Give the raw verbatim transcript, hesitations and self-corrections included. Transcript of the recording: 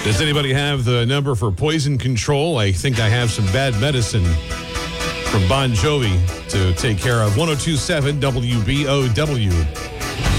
Does anybody have the number for poison control? I think I have some bad medicine from Bon Jovi to take care of. one oh two point seven W B O W.